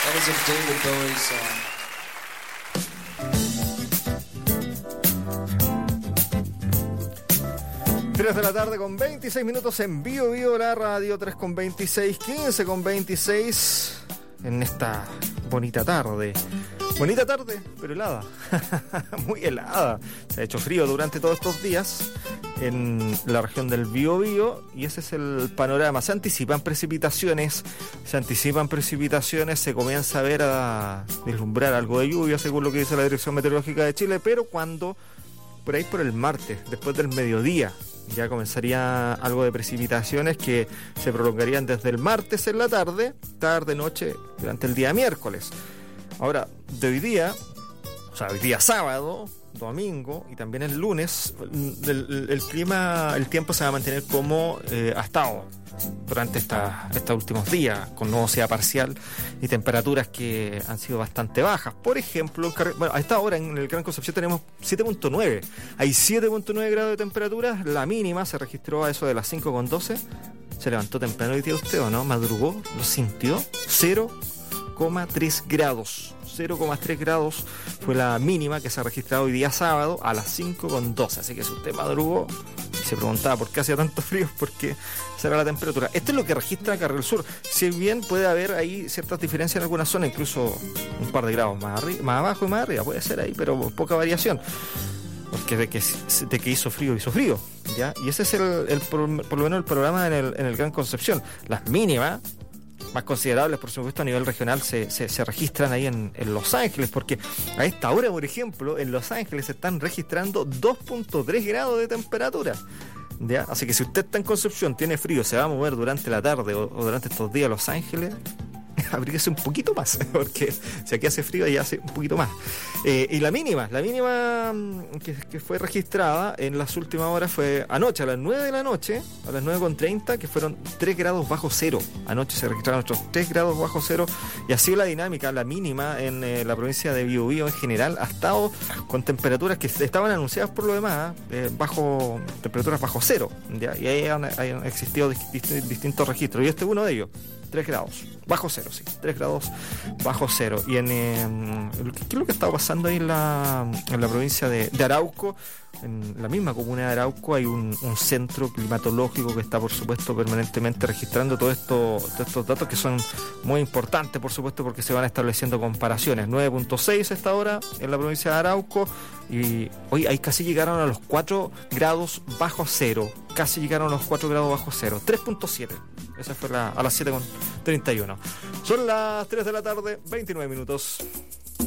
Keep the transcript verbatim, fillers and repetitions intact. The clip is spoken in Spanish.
That was a David Bowie song. tres de la tarde con veintiséis minutos en Bio Bio, la radio. Tres con veintiséis, quince con veintiséis en esta bonita tarde. Bonita tarde, pero helada. Muy helada. Se ha hecho frío durante todos estos días en la región del Biobío y ese es el panorama. Se anticipan precipitaciones, se anticipan precipitaciones, se comienza a ver, a vislumbrar algo de lluvia según lo que dice la Dirección Meteorológica de Chile, pero cuando, por ahí por el martes, después del mediodía, ya comenzaría algo de precipitaciones que se prolongarían desde el martes en la tarde, tarde, noche, durante el día miércoles. Ahora, de hoy día, o sea, hoy día sábado, domingo y también el lunes, el, el, el clima, el tiempo se va a mantener como eh, ha estado durante esta, estos últimos días, con nubosidad parcial y temperaturas que han sido bastante bajas. Por ejemplo, bueno, a esta hora en el Gran Concepción tenemos siete punto nueve. Hay siete punto nueve grados de temperatura. La mínima se registró a eso de las cinco con doce. Se levantó temprano hoy día usted, ¿o no? Madrugó, lo sintió. cero coma tres grados. cero coma tres grados fue la mínima que se ha registrado hoy día sábado a las cinco con doce. Así que si usted madrugó y se preguntaba por qué hacía tanto frío, porque será la temperatura. Esto es lo que registra Carril Sur. Si bien puede haber ahí ciertas diferencias en algunas zonas, incluso un par de grados más, arri- más abajo y más arriba, puede ser ahí, pero poca variación. Porque de que, de que hizo frío, hizo frío, ¿ya? Y ese es el, el por, por lo menos el programa en el, en el Gran Concepción. Las mínimas más considerables, por supuesto, a nivel regional se, se, se registran ahí en, en Los Ángeles, porque a esta hora, por ejemplo, en Los Ángeles se están registrando dos punto tres grados de temperatura, ¿ya? Así que si usted está en Concepción, tiene frío, se va a mover durante la tarde o, o durante estos días a Los Ángeles, abríguese un poquito más, porque si aquí hace frío, allá hace un poquito más. Eh, y la mínima, la mínima que, que fue registrada en las últimas horas fue anoche, a las nueve de la noche, a las nueve con treinta, que fueron tres grados bajo cero. Anoche se registraron nuestros tres grados bajo cero, y así la dinámica, la mínima en eh, la provincia de Biobío en general ha estado con temperaturas que estaban anunciadas por lo demás, eh, bajo temperaturas bajo cero, ¿ya? Y ahí han, han existido dist- distintos registros, y este es uno de ellos. tres grados, bajo cero, sí, tres grados bajo cero. Y en eh, ¿qué es lo que está pasando ahí en la, en la provincia de, de Arauco? En la misma comuna de Arauco hay un, un centro climatológico que está, por supuesto, permanentemente registrando todo esto, todos estos datos que son muy importantes, por supuesto, porque se van estableciendo comparaciones. nueve punto seis a esta hora en la provincia de Arauco, y hoy ahí casi llegaron a los cuatro grados bajo cero, casi llegaron a los cuatro grados bajo cero, tres punto siete. Esa fue la, a las siete con treinta y uno. Son las tres de la tarde, veintinueve minutos.